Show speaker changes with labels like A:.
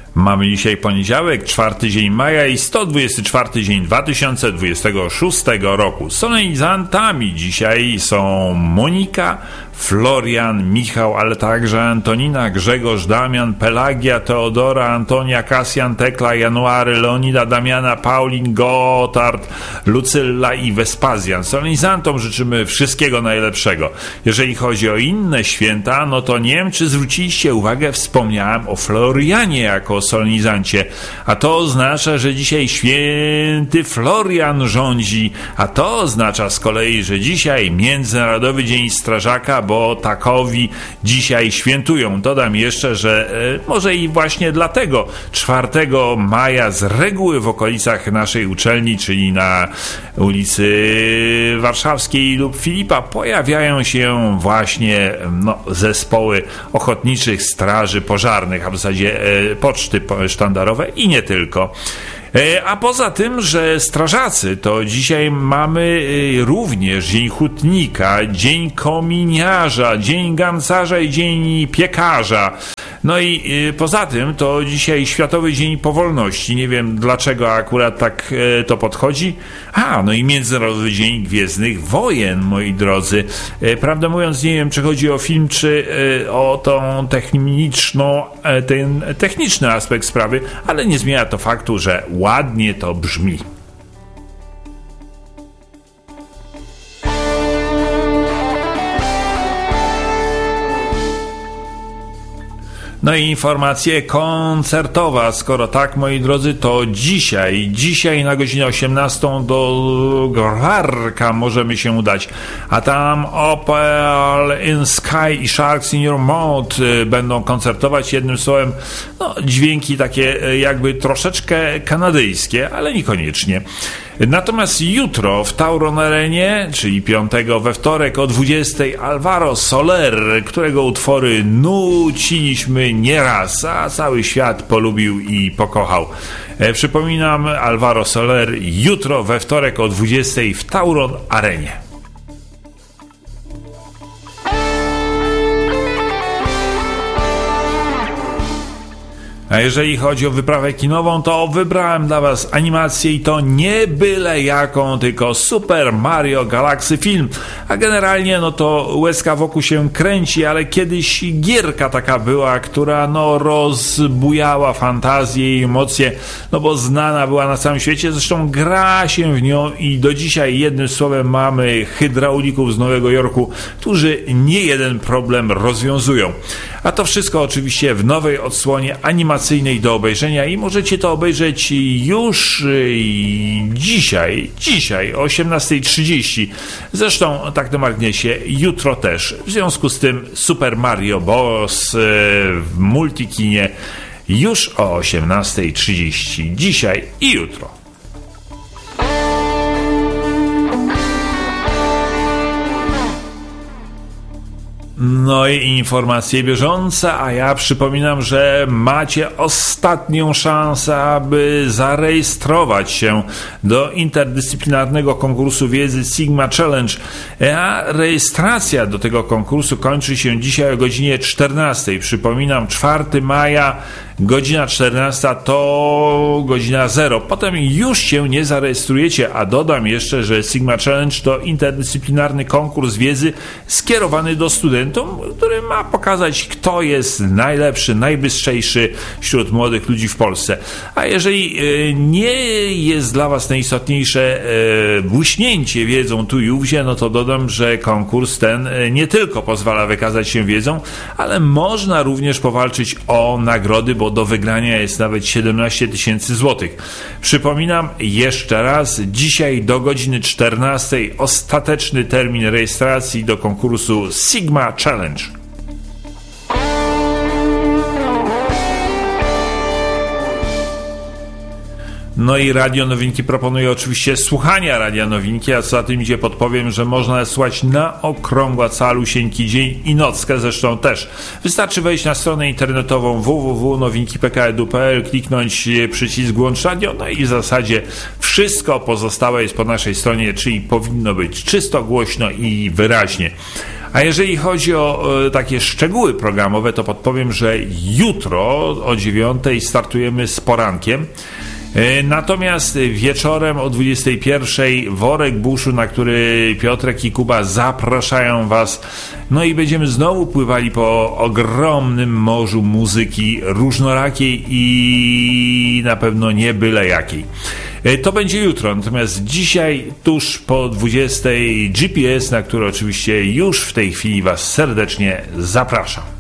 A: Mamy dzisiaj poniedziałek, 4 dzień maja i 124 dzień 2026 roku. Solenizantami dzisiaj są Monika, Florian, Michał, ale także Antonina, Grzegorz, Damian, Pelagia, Teodora, Antonia, Kasjan, Tekla, January, Leonida, Damiana, Paulin, Gotard, Lucylla i Wespazjan. Solenizantom życzymy wszystkiego najlepszego. Jeżeli chodzi o inne święta, no to nie wiem, czy zwróciliście uwagę, wspomniałem o Florianie jako solenizancie, a to oznacza, że dzisiaj święty Florian rządzi, a to oznacza z kolei, że dzisiaj Międzynarodowy Dzień Strażaka, bo takowi dzisiaj świętują. Dodam jeszcze, że może i właśnie dlatego 4 maja z reguły w okolicach naszej uczelni, czyli na ulicy Warszawskiej lub Filipa, pojawiają się właśnie zespoły ochotniczych straży pożarnych, a w zasadzie poczty sztandarowe i nie tylko. A poza tym, że strażacy, to dzisiaj mamy również Dzień Hutnika, Dzień Kominiarza, Dzień Gancarza i Dzień Piekarza. No i poza tym to dzisiaj Światowy Dzień Powolności. Nie wiem, dlaczego akurat tak to podchodzi. No i Międzynarodowy Dzień Gwiezdnych Wojen, moi drodzy. Prawdę mówiąc, nie wiem, czy chodzi o film, czy o tą ten techniczny aspekt sprawy, ale nie zmienia to faktu, że ładnie to brzmi. No i informacja koncertowa. Skoro tak, moi drodzy, to dzisiaj na godzinę 18 do Grarka możemy się udać. A tam Opal in Sky i Sharks in Your Mouth będą koncertować. Jednym słowem, dźwięki takie jakby troszeczkę kanadyjskie, ale niekoniecznie. Natomiast jutro w Tauron Arenie, czyli 5 we wtorek o 20 Alvaro Soler, którego utwory nuciliśmy nieraz, a cały świat polubił i pokochał. Przypominam, Alvaro Soler jutro we wtorek o 20 w Tauron Arenie. A jeżeli chodzi o wyprawę kinową, to wybrałem dla Was animację i to nie byle jaką, tylko Super Mario Galaxy film. A generalnie to łezka wokół się kręci, ale kiedyś gierka taka była, która rozbujała fantazję i emocje, bo znana była na całym świecie. Zresztą gra się w nią i do dzisiaj jednym słowem mamy hydraulików z Nowego Jorku, którzy nie jeden problem rozwiązują. A to wszystko oczywiście w nowej odsłonie animacyjnej do obejrzenia i możecie to obejrzeć już dzisiaj o 18:30. Zresztą tak na marginesie jutro też. W związku z tym Super Mario Bros. W Multikinie już o 18:30. Dzisiaj i jutro. No i informacje bieżące, a ja przypominam, że macie ostatnią szansę, aby zarejestrować się do interdyscyplinarnego konkursu wiedzy Sigma Challenge. A rejestracja do tego konkursu kończy się dzisiaj o godzinie 14. Przypominam, 4 maja, godzina 14 to godzina 0. Potem już się nie zarejestrujecie, a dodam jeszcze, że Sigma Challenge to interdyscyplinarny konkurs wiedzy skierowany do studentów, który ma pokazać, kto jest najlepszy, najbystrzejszy wśród młodych ludzi w Polsce. A jeżeli nie jest dla Was najistotniejsze błyśnięcie wiedzą tu i ówdzie, to dodam, że konkurs ten nie tylko pozwala wykazać się wiedzą, ale można również powalczyć o nagrody, bo do wygrania jest nawet 17 000 złotych. Przypominam jeszcze raz, dzisiaj do godziny 14 ostateczny termin rejestracji do konkursu Sigma Challenge. No i Radio Nowinki proponuje oczywiście słuchania Radia Nowinki, a co za tym idzie podpowiem, że można słuchać na okrągła calusieńki dzień i nockę zresztą też. Wystarczy wejść na stronę internetową www.nowinki.pk.edu.pl, kliknąć przycisk Włącz Radio, no i w zasadzie wszystko pozostałe jest po naszej stronie, czyli powinno być czysto, głośno i wyraźnie. A jeżeli chodzi o takie szczegóły programowe, to podpowiem, że jutro o 9:00 startujemy z porankiem. Natomiast wieczorem o 21:00 worek buszu, na który Piotrek i Kuba zapraszają Was. No i będziemy znowu pływali po ogromnym morzu muzyki różnorakiej i na pewno nie byle jakiej. To będzie jutro, natomiast dzisiaj tuż po 20:00 GPS, na który oczywiście już w tej chwili Was serdecznie zapraszam.